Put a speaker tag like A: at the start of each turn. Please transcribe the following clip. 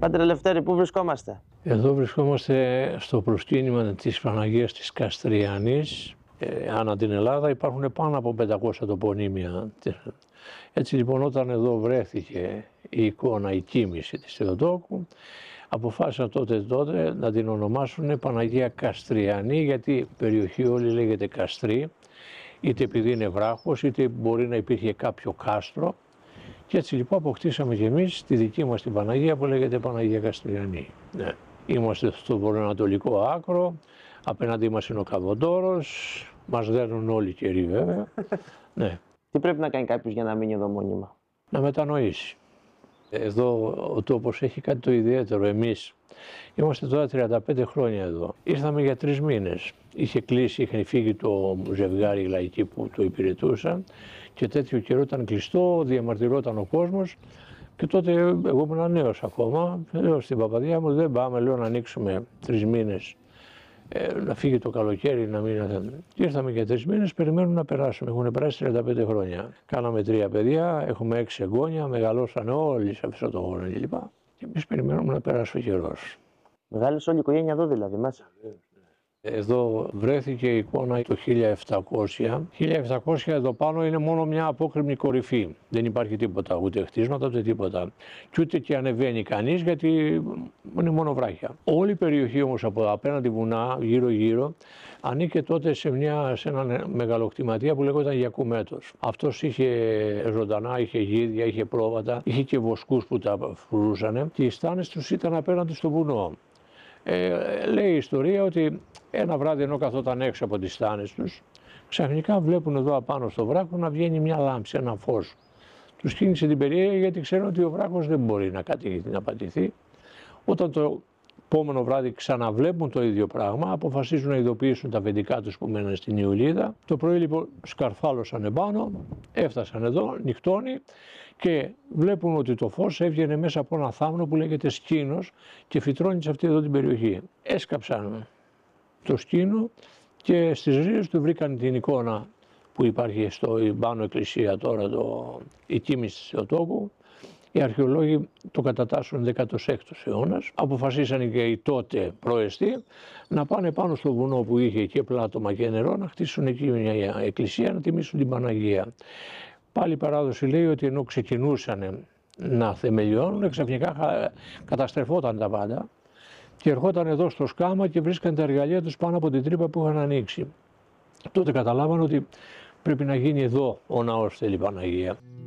A: Πάτερ Ελευθέρη, πού βρισκόμαστε?
B: Εδώ βρισκόμαστε στο προσκύνημα της Παναγίας της Καστριανής. Ανά την Ελλάδα υπάρχουν πάνω από 500 τοπονύμια. Έτσι λοιπόν, όταν εδώ βρέθηκε η εικόνα, η κοίμηση της Θεοτόκου, αποφάσισαν τότε να την ονομάσουν Παναγία Καστριανή, γιατί η περιοχή όλη λέγεται Καστρί, είτε επειδή είναι βράχος, είτε μπορεί να υπήρχε κάποιο κάστρο. Και έτσι λοιπόν αποκτήσαμε και εμείς τη δική μας την Παναγία που λέγεται Παναγία Καστριανή. Ναι. Είμαστε στο βορειοανατολικό άκρο, απέναντί μας είναι ο Καβοντόρος, μας δένουν όλοι οι καιροί βέβαια. Ναι.
A: Τι πρέπει να κάνει κάποιος για να μείνει εδώ μόνιμα?
B: Να μετανοήσει. Εδώ ο τόπος έχει κάτι το ιδιαίτερο. Εμείς είμαστε τώρα 35 χρόνια εδώ. Ήρθαμε για 3 μήνες. Είχε κλείσει, είχαν φύγει το ζευγάρι οι λαϊκοί που το υπηρετούσαν και τέτοιο καιρό ήταν κλειστό, διαμαρτυρόταν ο κόσμος και τότε εγώ ήμουν νέος ακόμα. Λέω στην παπαδιά μου, δεν πάμε, λέω, να ανοίξουμε 3 μήνες. Να φύγει το καλοκαίρι, να μην. Και ήρθαμε για 3 μήνες, περιμένουμε να περάσουμε. Έχουν περάσει 35 χρόνια. Κάναμε 3 παιδιά, έχουμε 6 εγγόνια, μεγαλώσαν όλοι σε αυτό το χώρο κλπ. Και εμείς περιμένουμε να περάσει ο καιρός.
A: Μεγάλωσε όλη η οικογένεια εδώ δηλαδή μέσα?
B: Εδώ βρέθηκε η εικόνα το 1700. 1700 εδώ πάνω είναι μόνο μια απόκρημνη κορυφή. Δεν υπάρχει τίποτα, ούτε χτίσματα, ούτε τίποτα. Και ούτε και ανεβαίνει κανείς, γιατί είναι μόνο βράχια. Όλη η περιοχή όμως από απέναντι βουνά, γύρω-γύρω, ανήκε τότε σε ένα μεγαλοκτηματία που λέγονταν Γιακουμέτος. Αυτός είχε ζωντανά, είχε γίδια, είχε πρόβατα, είχε και βοσκούς που τα φρουρούσαν και οι στάνες τους ήταν απέναντι στο βουνό. Λέει η ιστορία ότι ένα βράδυ ενώ καθόταν έξω από τις στάνες τους, ξαφνικά βλέπουν εδώ απάνω στο βράχο να βγαίνει μια λάμψη, ένα φως. Τους κίνησε την περιέργεια, γιατί ξέρουν ότι ο βράχος δεν μπορεί να πατηθεί. Όταν το επόμενο βράδυ ξαναβλέπουν το ίδιο πράγμα, αποφασίζουν να ειδοποιήσουν τα αφεντικά τους που μέναν στην Ιουλίδα. Το πρωί λοιπόν σκαρφάλωσαν επάνω, έφτασαν εδώ, νυχτώνει και βλέπουν ότι το φως έβγαινε μέσα από ένα θάμνο που λέγεται σκήνος και φυτρώνει σε αυτή εδώ την περιοχή. Έσκαψαν το σκήνο και στις ρίζες του βρήκαν την εικόνα που υπάρχει στο πάνω εκκλησία τώρα, η κοίμηση της Θεοτόκου. Οι αρχαιολόγοι το κατατάσσουν 16ο αιώνας. Αποφασίσαν και οι τότε πρόεστοι να πάνε πάνω στο βουνό που είχε και πλάτωμα και νερό, να χτίσουν εκεί μια εκκλησία, να τιμήσουν την Παναγία. Πάλι η παράδοση λέει ότι ενώ ξεκινούσαν να θεμελιώνουν, ξαφνικά καταστρεφόταν τα πάντα και ερχόταν εδώ στο σκάμα και βρίσκαν τα εργαλεία τους πάνω από την τρύπα που είχαν ανοίξει. Τότε καταλάβαν ότι πρέπει να γίνει εδώ ο ναός, θέλει η Παναγία.